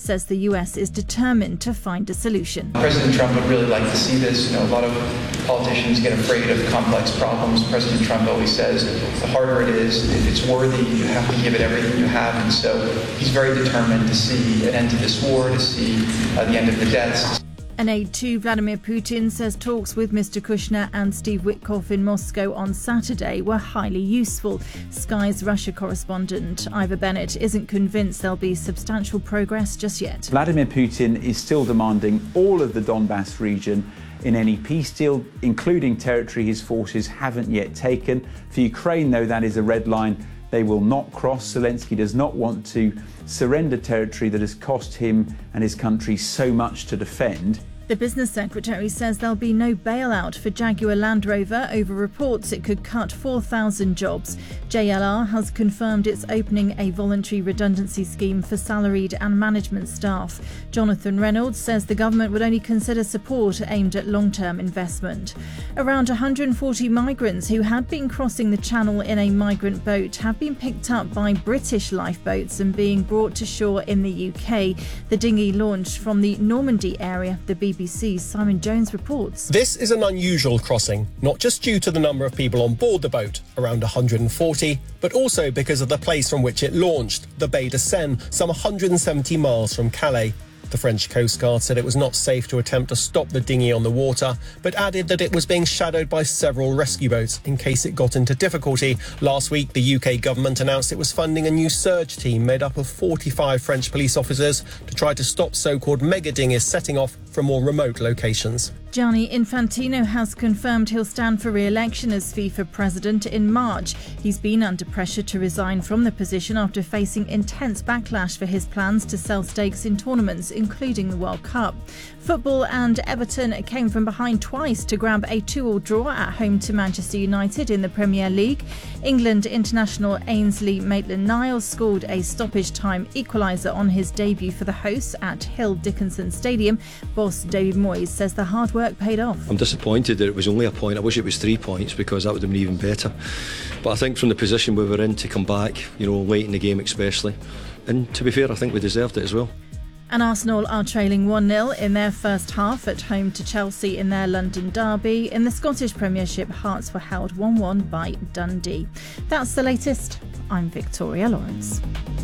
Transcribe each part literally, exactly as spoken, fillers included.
says the U S is determined to find a solution. President Trump would really like to see this. You know, a lot of politicians get afraid of complex problems. President Trump always says the harder it is, if it's worthy, you have to give it everything you have. And so he's very determined to see an end to this war, to see uh, the end of the deaths. An aide to Vladimir Putin says talks with Mister Kushner and Steve Witkoff in Moscow on Saturday were highly useful. Sky's Russia correspondent Ivor Bennett isn't convinced there'll be substantial progress just yet. Vladimir Putin is still demanding all of the Donbass region in any peace deal, including territory his forces haven't yet taken. For Ukraine, though, that is a red line they will not cross. Zelensky does not want to surrender territory that has cost him and his country so much to defend. The business secretary says there'll be no bailout for Jaguar Land Rover over reports it could cut four thousand jobs. J L R has confirmed it's opening a voluntary redundancy scheme for salaried and management staff. Jonathan Reynolds says the government would only consider support aimed at long-term investment. Around one hundred forty migrants who had been crossing the channel in a migrant boat have been picked up by British lifeboats and being brought to shore in the U K. The dinghy launched from the Normandy area. The B B C's Simon Jones reports. This is an unusual crossing, not just due to the number of people on board the boat, around one hundred forty, but also because of the place from which it launched, the Baie de Seine, some one hundred seventy miles from Calais. The French Coast Guard said it was not safe to attempt to stop the dinghy on the water, but added that it was being shadowed by several rescue boats in case it got into difficulty. Last week, the U K government announced it was funding a new search team made up of forty-five French police officers to try to stop so-called mega dinghies setting off from more remote locations. Gianni Infantino has confirmed he'll stand for re-election as FIFA president in March. He's been under pressure to resign from the position after facing intense backlash for his plans to sell stakes in tournaments, including the World Cup. Football and Everton came from behind twice to grab a two-all draw at home to Manchester United in the Premier League. England international Ainsley Maitland-Niles scored a stoppage-time equaliser on his debut for the hosts at Hill Dickinson Stadium. Boss David Moyes says the hard work paid off. I'm disappointed that it was only a point. I wish it was three points because that would have been even better. But I think from the position we were in to come back, you know, late in the game especially, and to be fair, I think we deserved it as well. And Arsenal are trailing one nil in their first half at home to Chelsea in their London derby. In the Scottish Premiership, Hearts were held one one by Dundee. That's the latest. I'm Victoria Lawrence.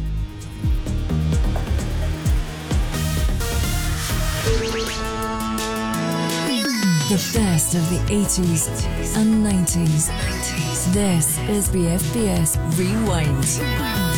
The best of the eighties and nineties. This is B F B S Rewind.